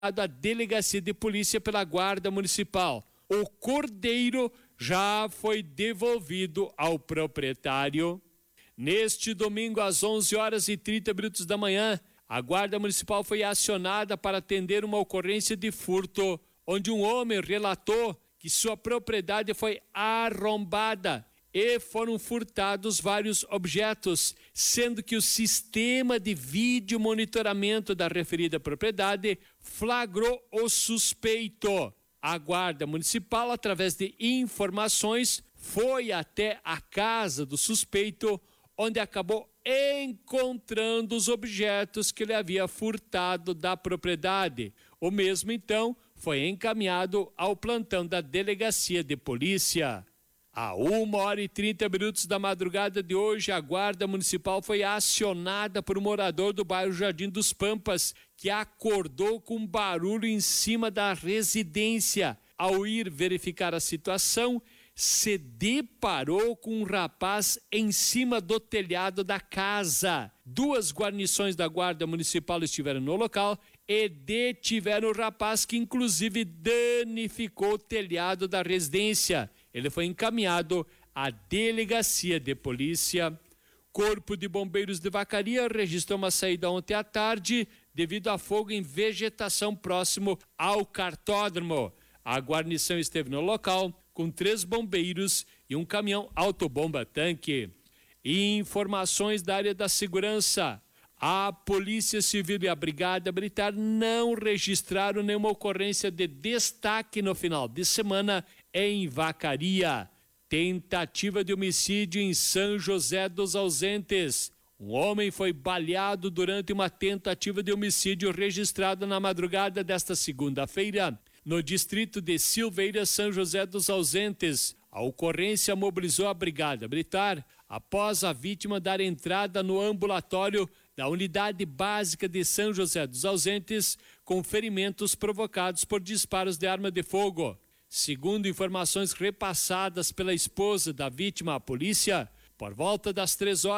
à delegacia de polícia pela Guarda Municipal. O cordeiro já foi devolvido ao proprietário. Neste domingo, às 11h30 da manhã, a Guarda Municipal foi acionada para atender uma ocorrência de furto, onde um homem relatou que sua propriedade foi arrombada e foram furtados vários objetos, sendo que o sistema de vídeo monitoramento da referida propriedade flagrou o suspeito. A Guarda Municipal, através de informações, foi até a casa do suspeito, onde acabou encontrando os objetos que ele havia furtado da propriedade. O mesmo, então, foi encaminhado ao plantão da delegacia de polícia. À 1h30 da madrugada de hoje, a Guarda Municipal foi acionada por um morador do bairro Jardim dos Pampas, que acordou com um barulho em cima da residência. Ao ir verificar a situação, se deparou com um rapaz em cima do telhado da casa. 2 guarnições da Guarda Municipal estiveram no local e detiveram o rapaz, que inclusive danificou o telhado da residência. Ele foi encaminhado à delegacia de polícia. Corpo de Bombeiros de Vacaria registrou uma saída ontem à tarde devido a fogo em vegetação próximo ao cartódromo. A guarnição esteve no local com 3 bombeiros e um caminhão autobomba-tanque. Informações da área da segurança. A Polícia Civil e a Brigada Militar não registraram nenhuma ocorrência de destaque no final de semana em Vacaria. Tentativa de homicídio em São José dos Ausentes. Um homem foi baleado durante uma tentativa de homicídio registrada na madrugada desta segunda-feira, no distrito de Silveira, São José dos Ausentes. A ocorrência mobilizou a Brigada Militar após a vítima dar entrada no ambulatório da Unidade Básica de São José dos Ausentes com ferimentos provocados por disparos de arma de fogo. Segundo informações repassadas pela esposa da vítima à polícia, por volta das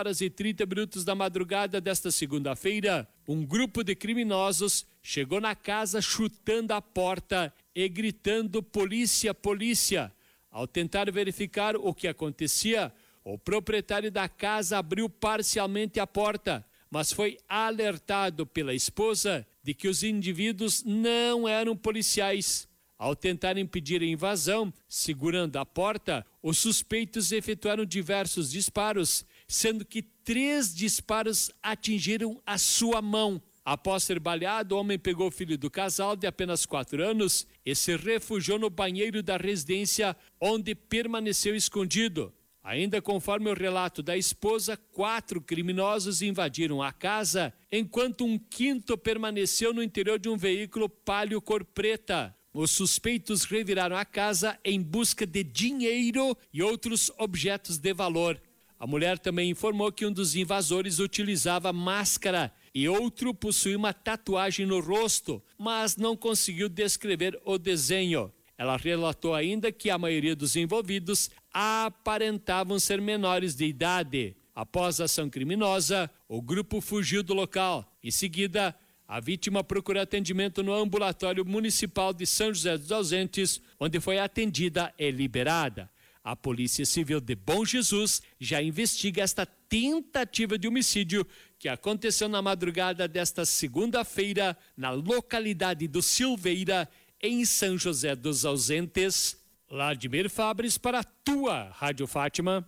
3h30 da madrugada desta segunda-feira, um grupo de criminosos chegou na casa chutando a porta e gritando "polícia, polícia". Ao tentar verificar o que acontecia, o proprietário da casa abriu parcialmente a porta, mas foi alertado pela esposa de que os indivíduos não eram policiais. Ao tentar impedir a invasão, segurando a porta, os suspeitos efetuaram diversos disparos, sendo que 3 disparos atingiram a sua mão. Após ser baleado, o homem pegou o filho do casal, de apenas 4 anos, e se refugiou no banheiro da residência, onde permaneceu escondido. Ainda conforme o relato da esposa, 4 criminosos invadiram a casa, enquanto um 5º permaneceu no interior de um veículo Palio cor preta. Os suspeitos reviraram a casa em busca de dinheiro e outros objetos de valor. A mulher também informou que um dos invasores utilizava máscara e outro possuía uma tatuagem no rosto, mas não conseguiu descrever o desenho. Ela relatou ainda que a maioria dos envolvidos aparentavam ser menores de idade. Após a ação criminosa, o grupo fugiu do local. Em seguida, a vítima procurou atendimento no ambulatório municipal de São José dos Ausentes, onde foi atendida e liberada. A Polícia Civil de Bom Jesus já investiga esta tentativa de homicídio que aconteceu na madrugada desta segunda-feira na localidade do Silveira, em São José dos Ausentes. Vladimir Fabres para a tua Rádio Fátima.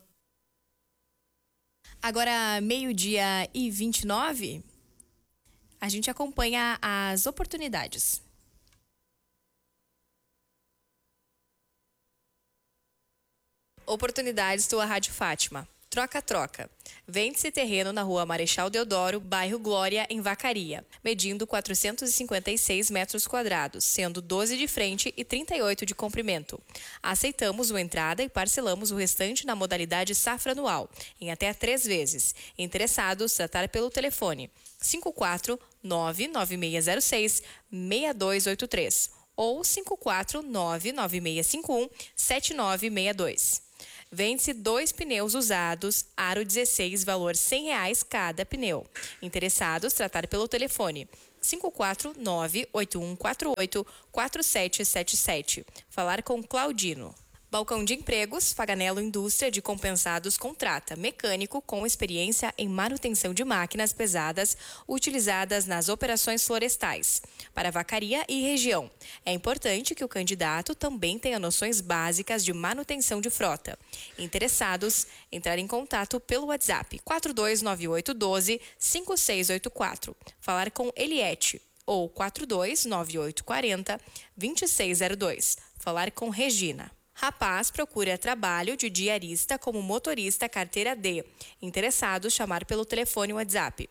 Agora, 12h29, a gente acompanha as oportunidades. Oportunidades tua Rádio Fátima. Troca-troca. Vende-se terreno na rua Marechal Deodoro, bairro Glória, em Vacaria, medindo 456 metros quadrados, sendo 12 de frente e 38 de comprimento. Aceitamos o entrada e parcelamos o restante na modalidade safra anual, em até 3 vezes. Interessados, tratar pelo telefone 5499606-6283 ou 5499651-7962. Vende-se 2 pneus usados, aro 16, valor R$100 cada pneu. Interessados, tratar pelo telefone 549-8148-4777. Falar com Claudino. Balcão de Empregos, Faganello Indústria de Compensados contrata mecânico com experiência em manutenção de máquinas pesadas utilizadas nas operações florestais. Para Vacaria e região, é importante que o candidato também tenha noções básicas de manutenção de frota. Interessados, entrar em contato pelo WhatsApp 429812-5684. Falar com Eliette ou 429840-2602. Falar com Regina. Rapaz procura trabalho de diarista como motorista carteira D. Interessados, chamar pelo telefone WhatsApp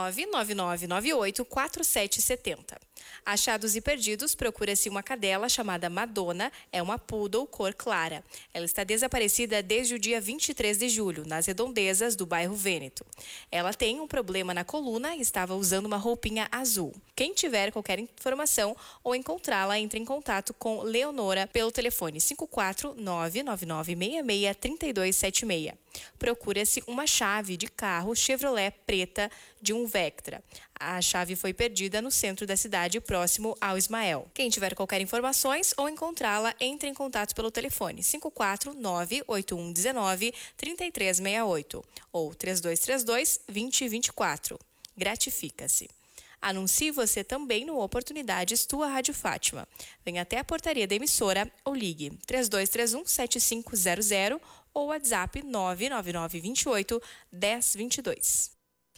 999984770. Achados e perdidos, procura-se uma cadela chamada Madonna, é uma poodle cor clara. Ela está desaparecida desde o dia 23 de julho, nas redondezas do bairro Vêneto. Ela tem um problema na coluna e estava usando uma roupinha azul. Quem tiver qualquer informação ou encontrá-la, entre em contato com Leonora pelo telefone 54999663276. Procura-se uma chave de carro Chevrolet preta de um Vectra. A chave foi perdida no centro da cidade, próximo ao Ismael. Quem tiver qualquer informações ou encontrá-la, entre em contato pelo telefone 549-8119-3368 ou 3232-2024. Gratifica-se. Anuncie você também no Oportunidades Tua Rádio Fátima. Venha até a portaria da emissora ou ligue 3231-7500 ou WhatsApp 99928-1022.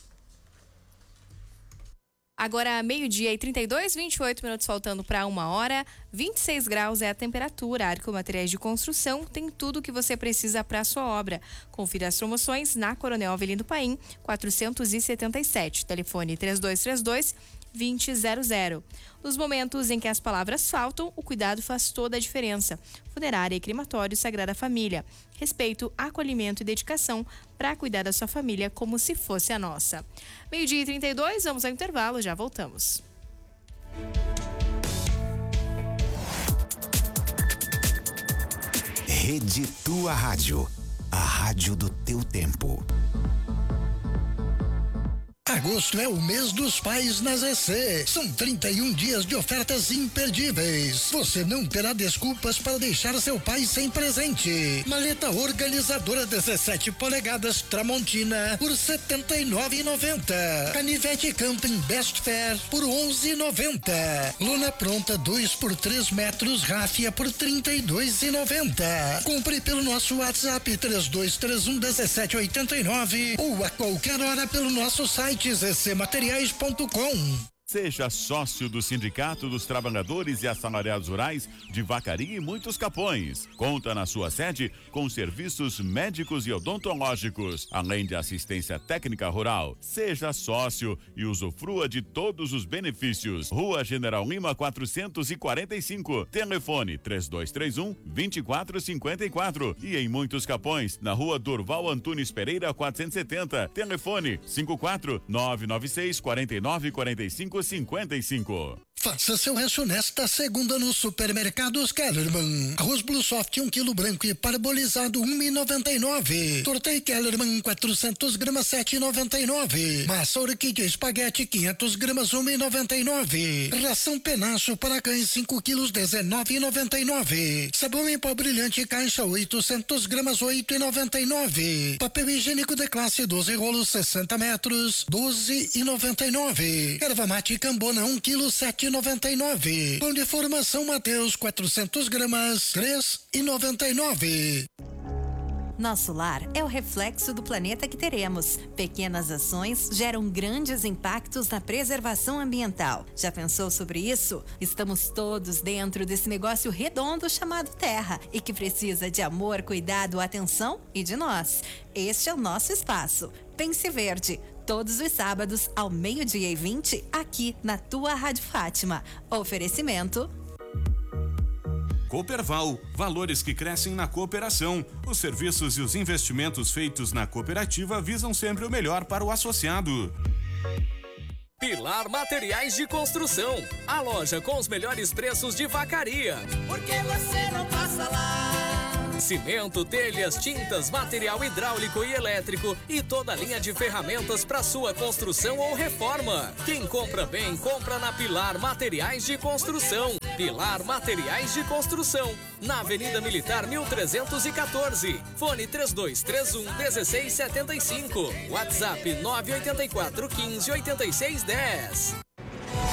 Agora, meio-dia e 32, 28 minutos faltando para 1h. 26 graus é a temperatura. Arco Materiais de Construção tem tudo o que você precisa para a sua obra. Confira as promoções na Coronel Avelino Paim, 477. Telefone 3232-2000. Nos momentos em que as palavras faltam, o cuidado faz toda a diferença. Funerária e Crematório Sagrada Família. Respeito, acolhimento e dedicação para cuidar da sua família como se fosse a nossa. Meio-dia e 32, vamos ao intervalo, já voltamos. Rede Tua Rádio, a rádio do teu tempo. Agosto é o mês dos pais na ZC. São 31 dias de ofertas imperdíveis. Você não terá desculpas para deixar seu pai sem presente. Maleta organizadora 17 polegadas Tramontina por R$ 79,90. Canivete Camping Best Fair por R$ 11,90. Lona pronta 2 por 3 metros Ráfia por R$ 32,90. Compre pelo nosso WhatsApp 3231-1789 ou a qualquer hora pelo nosso site zcmateriais.com. Seja sócio do Sindicato dos Trabalhadores e Assalariados Rurais de Vacaria e Muitos Capões. Conta na sua sede com serviços médicos e odontológicos, além de assistência técnica rural. Seja sócio e usufrua de todos os benefícios. Rua General Lima 445. Telefone 3231-2454. E em Muitos Capões, na Rua Durval Antunes Pereira 470. Telefone 54996-494555. Faça seu rancho nesta segunda no Supermercados Kellerman. Arroz Blue Soft 1 kg branco e parbolizado 1,99. Tortei Kellerman 400 gramas 7,99. Massa orquídea espaguete 500 gramas 1,99. Ração penacho para cães 5 quilos 19,99. Sabão em pó brilhante caixa 800 gramas 8,99. Papel higiênico de classe 12 rolos 60 metros 12,99. Erva mate Cambona 1 kg 7,99. Pão de formação Mateus 400 gramas 3,99. Nosso lar é o reflexo do planeta que teremos. Pequenas ações geram grandes impactos na preservação ambiental. Já pensou sobre isso? Estamos todos dentro desse negócio redondo chamado Terra e que precisa de amor, cuidado, atenção e de nós. Este é o nosso espaço. Pense Verde. Todos os sábados, ao 12h20, aqui na tua Rádio Fátima. Oferecimento Cooperval, valores que crescem na cooperação. Os serviços e os investimentos feitos na cooperativa visam sempre o melhor para o associado. Pilar Materiais de Construção, a loja com os melhores preços de Vacaria. Por que você não passa lá? Cimento, telhas, tintas, material hidráulico e elétrico e toda a linha de ferramentas para sua construção ou reforma. Quem compra bem, compra na Pilar Materiais de Construção. Pilar Materiais de Construção, na Avenida Militar 1314. Fone 3231-1675. WhatsApp 984 15 86 10.